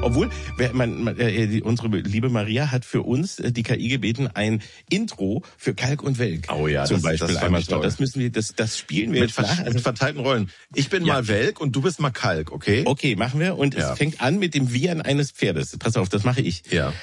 Obwohl, unsere liebe Maria hat für uns die KI gebeten, ein Intro für Kalk und Welk. Oh ja, zum Beispiel einmal. Das müssen wir, das spielen wir mit verteilten Rollen. Ich bin mal Welk und du bist mal Kalk, okay? Okay, machen wir. Und es fängt an mit dem Wiehern eines Pferdes. Pass auf, das mache ich. Ja.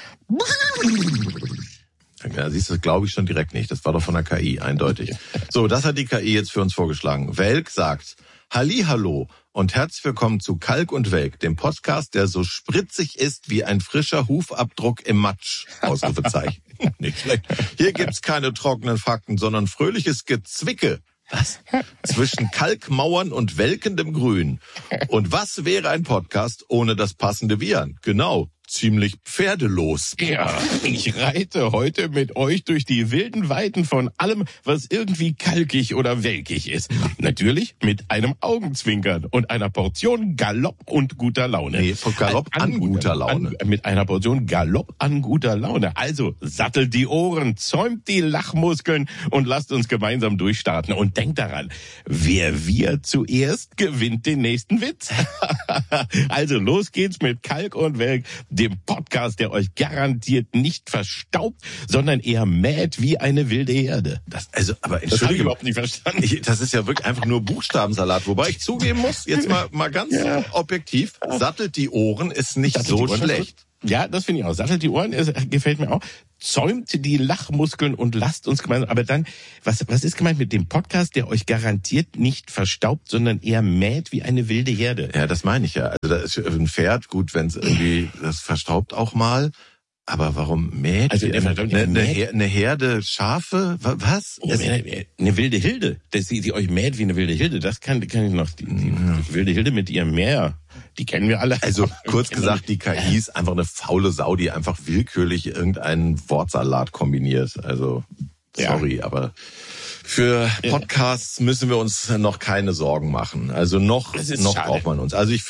Ja, siehst du, glaube ich schon direkt nicht. Das war doch von der KI, eindeutig. So, das hat die KI jetzt für uns vorgeschlagen. Welk sagt: Hallihallo und herzlich willkommen zu Kalk und Welk, dem Podcast, der so spritzig ist wie ein frischer Hufabdruck im Matsch. Ausrufezeichen. Nicht schlecht. Hier gibt's keine trockenen Fakten, sondern fröhliches Gezwicke. Was? Zwischen Kalkmauern und welkendem Grün. Und was wäre ein Podcast ohne das passende Wiehern? Genau. Ziemlich pferdelos. Ja, ich reite heute mit euch durch die wilden Weiten von allem, was irgendwie kalkig oder welkig ist. Natürlich mit einem Augenzwinkern und einer Portion Galopp und guter Laune. Nee, Galopp an guter Laune. Mit einer Portion Galopp an guter Laune. Also sattelt die Ohren, zäumt die Lachmuskeln und lasst uns gemeinsam durchstarten. Und denkt daran, wer wir zuerst gewinnt den nächsten Witz. Also los geht's mit Kalk und Welk, dem Podcast, der euch garantiert nicht verstaubt, sondern eher mäht wie eine wilde Herde. Das habe ich überhaupt nicht verstanden. Das ist ja wirklich einfach nur Buchstabensalat. Wobei ich zugeben muss, jetzt mal ganz objektiv, sattelt die Ohren ist nicht so schlecht. Ja, das finde ich auch. Sattelt die Ohren, gefällt mir auch. Zäumt die Lachmuskeln und lasst uns gemeinsam. Aber dann, was ist gemeint mit dem Podcast, der euch garantiert nicht verstaubt, sondern eher mäht wie eine wilde Herde? Ja, das meine ich ja. Also da ist ein Pferd, gut, wenn es irgendwie, das verstaubt auch mal. Aber warum mäht? Also eine Herde Schafe? Was? Ja, eine wilde Hilde. Die euch mäht wie eine wilde Hilde. Das kann ich noch. Die wilde Hilde mit ihrem Meer. Die kennen wir alle. Also kurz gesagt, die KI ist einfach eine faule Sau, die einfach willkürlich irgendeinen Wortsalat kombiniert. Also sorry, aber für Podcasts müssen wir uns noch keine Sorgen machen. Also noch braucht man uns. Also ich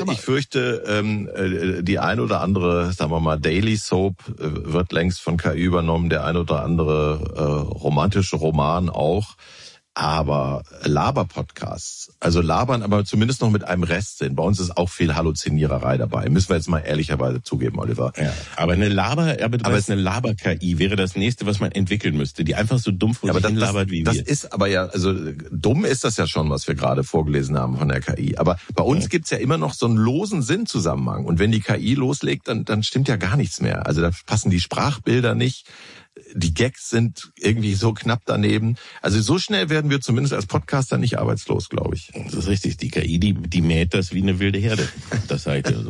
fürchte, die ein oder andere, sagen wir mal, Daily Soap wird längst von KI übernommen, der ein oder andere romantische Roman auch. Aber Laber-Podcasts, also labern, aber zumindest noch mit einem Restsinn. Bei uns ist auch viel Halluziniererei dabei. Müssen wir jetzt mal ehrlicherweise zugeben, Oliver. Ja, aber eine Laber-KI wäre das nächste, was man entwickeln müsste, die einfach so dumm vor sich hin labert wie wir. Das ist aber ja, also dumm ist das ja schon, was wir gerade vorgelesen haben von der KI. Aber bei uns gibt's ja immer noch so einen losen Sinnzusammenhang. Und wenn die KI loslegt, dann stimmt ja gar nichts mehr. Also da passen die Sprachbilder nicht. Die Gags sind irgendwie so knapp daneben. Also so schnell werden wir zumindest als Podcaster nicht arbeitslos, glaube ich. Das ist richtig. Die KI, die mäht das wie eine wilde Herde. Das sage ich dir so.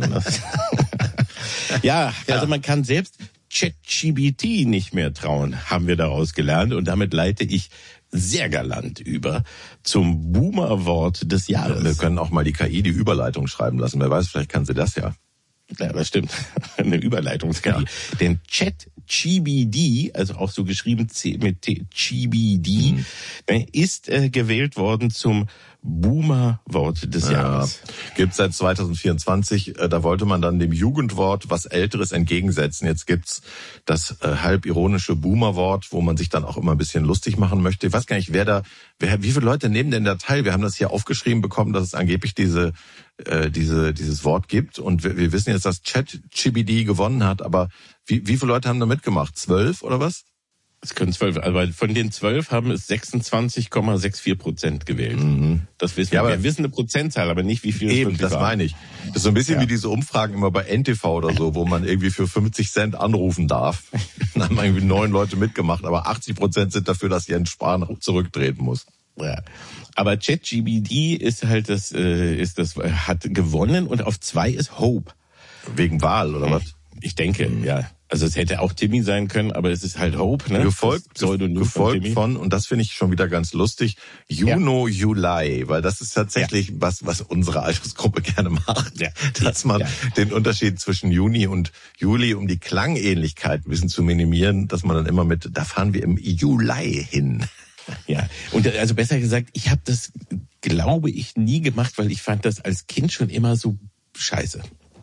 Ja, also man kann selbst ChatGPT nicht mehr trauen, haben wir daraus gelernt. Und damit leite ich sehr galant über zum Boomer-Wort des Jahres. Wir können auch mal die KI die Überleitung schreiben lassen. Wer weiß, vielleicht kann sie das ja. Ja, das stimmt. Eine Überleitungs-KI. Ja. Denn ChatGPT, also auch so geschrieben mit GBD, ist gewählt worden zum Boomer-Wort des Jahres. Gibt's seit 2024, da wollte man dann dem Jugendwort was Älteres entgegensetzen. Jetzt gibt's das halb ironische Boomer-Wort, wo man sich dann auch immer ein bisschen lustig machen möchte. Ich weiß gar nicht, wie viele Leute nehmen denn da teil? Wir haben das hier aufgeschrieben bekommen, dass es angeblich dieses Wort gibt. Und wir wissen jetzt, dass ChatGPT gewonnen hat. Aber wie viele Leute haben da mitgemacht? 12 oder was? Es können 12, aber von den 12 haben es 26,64% gewählt. Mhm. Das wissen wir. Wir wissen eine Prozentzahl, aber nicht, wie viel es wirklich war. Eben, das meine ich. Das ist so ein bisschen wie diese Umfragen immer bei NTV oder so, wo man irgendwie für 50 Cent anrufen darf. Dann haben irgendwie 9 Leute mitgemacht, aber 80% sind dafür, dass Jens Spahn zurücktreten muss. Ja. Aber ChatGPT ist halt hat gewonnen und auf 2 ist Hope. Wegen Wahl oder was? Ich denke, ja. Also es hätte auch Timmy sein können, aber es ist halt Hope, ne? Gefolgt von, und das finde ich schon wieder ganz lustig, Juno Juli, weil das ist tatsächlich was unsere Altersgruppe gerne macht, dass man den Unterschied zwischen Juni und Juli, um die Klangähnlichkeit ein bisschen zu minimieren, dass man dann immer da fahren wir im Juli hin. Ja, und also besser gesagt, ich habe das, glaube ich, nie gemacht, weil ich fand das als Kind schon immer so scheiße.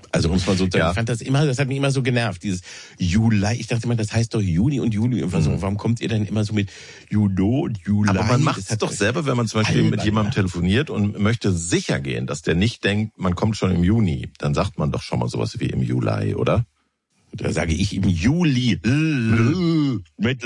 Also muss man so sagen, ich das hat mich immer so genervt, dieses Juli. Ich dachte immer, das heißt doch Juni und Juli. Und so, warum kommt ihr denn immer so mit Juno und Juli? Aber man macht es doch selber, wenn man zum Beispiel mit jemandem telefoniert und möchte sicher gehen, dass der nicht denkt, man kommt schon im Juni. Dann sagt man doch schon mal sowas wie im Juli, oder? Da sage ich im Juli. Mit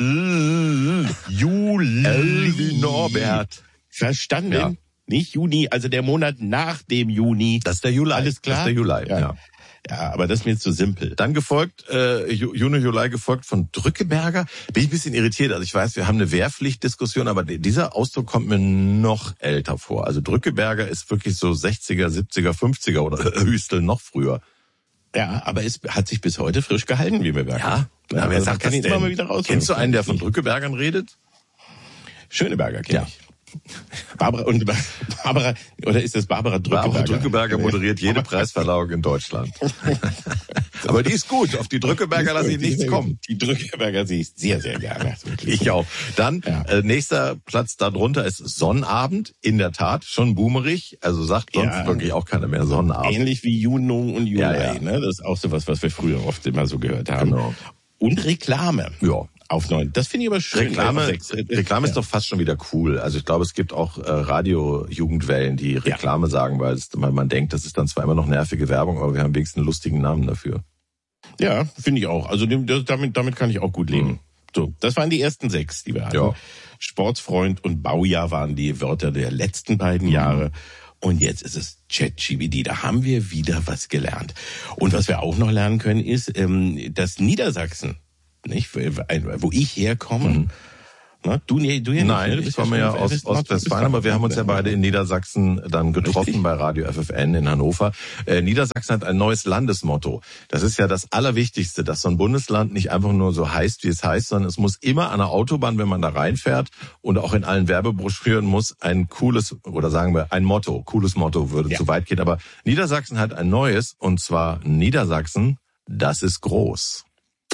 Juli. Elvi Norbert. Verstanden? Ja. Nicht Juni, also der Monat nach dem Juni. Das ist der Juli. Alles klar? Das ist der Juli, ja. Ja, aber das ist mir zu simpel. Dann gefolgt, Juni, Juli gefolgt von Drückeberger. Bin ich ein bisschen irritiert. Also ich weiß, wir haben eine Wehrpflichtdiskussion, aber dieser Ausdruck kommt mir noch älter vor. Also Drückeberger ist wirklich so 60er, 70er, 50er oder Hüstel noch früher. Ja, aber es hat sich bis heute frisch gehalten, wie wir merken. Ja, wer also sagt das denn? Immer mal wieder raus. Kennst du einen, der von Drückebergern redet? Schöneberger kenne ich. Barbara, oder ist das Barbara Drückeberger? Barbara Drückeberger moderiert jede Preisverleihung in Deutschland. Aber die ist gut. Auf die Drückeberger lasse ich nichts kommen. Die Drückeberger sehe ich sehr, sehr gerne. Ich auch. Dann, nächster Platz darunter ist Sonnabend. In der Tat, schon boomerig. Also sagt sonst wirklich auch keiner mehr Sonnabend. Ähnlich wie Juno und Juli. Ne? Das ist auch sowas, was wir früher oft immer so gehört haben. Genau. Und Reklame. Ja. Auf 9. Das finde ich aber schön. Reklame ist doch fast schon wieder cool. Also ich glaube, es gibt auch Radio-Jugendwellen, die Reklame sagen, weil man denkt, das ist dann zwar immer noch nervige Werbung, aber wir haben wenigstens einen lustigen Namen dafür. Ja, finde ich auch. Also damit kann ich auch gut leben. So, das waren die ersten 6, die wir hatten. Ja. Sportsfreund und Baujahr waren die Wörter der letzten beiden Jahre. Und jetzt ist es ChatGPT. Da haben wir wieder was gelernt. Und was wir auch noch lernen können, ist, dass Niedersachsen, nicht, wo ich herkomme. Na, du nicht, Nein, nicht, ich komme ja aus Ostwestfalen, aber wir haben uns ja beide in Niedersachsen dann getroffen. Richtig? Bei Radio FFN in Hannover. Niedersachsen hat ein neues Landesmotto. Das ist ja das Allerwichtigste, dass so ein Bundesland nicht einfach nur so heißt, wie es heißt, sondern es muss immer an der Autobahn, wenn man da reinfährt und auch in allen Werbebroschüren muss ein cooles, oder sagen wir ein Motto, cooles Motto würde zu weit gehen, aber Niedersachsen hat ein neues, und zwar Niedersachsen, das ist groß.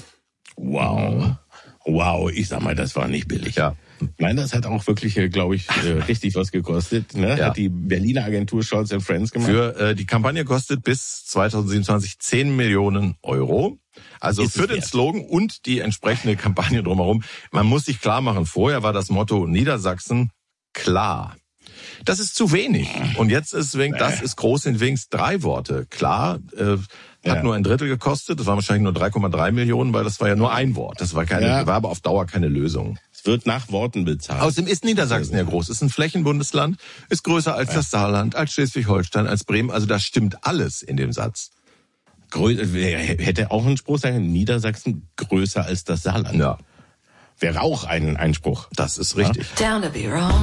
Wow, ich sag mal, das war nicht billig. Ja. Nein, das hat auch wirklich, glaube ich, richtig was gekostet. Ne? Ja. Hat die Berliner Agentur Scholz & Friends gemacht. Für die Kampagne kostet bis 2027 10 Millionen Euro. Also für den Slogan und die entsprechende Kampagne drumherum. Man muss sich klar machen, vorher war das Motto Niedersachsen klar. Das ist zu wenig. Und jetzt ist das ist groß, sind wenigstens 3 Worte. Klar, hat nur ein Drittel gekostet. Das waren wahrscheinlich nur 3,3 Millionen, weil das war ja nur ein Wort. Das war war aber auf Dauer keine Lösung. Es wird nach Worten bezahlt. Außerdem ist Niedersachsen ja groß. Ist ein Flächenbundesland, ist größer als das Saarland, als Schleswig-Holstein, als Bremen. Also da stimmt alles in dem Satz. Hätte auch ein Spruch sein, Niedersachsen größer als das Saarland. Ja. Wäre auch ein Einspruch. Das ist richtig. Down to be wrong.